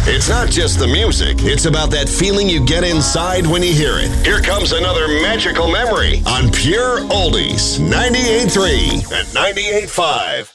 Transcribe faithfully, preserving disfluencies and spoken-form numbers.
It's not just the music, it's about that feeling you get inside when you hear it. Here comes another magical memory on Pure Oldies, ninety-eight point three and ninety-eight point five.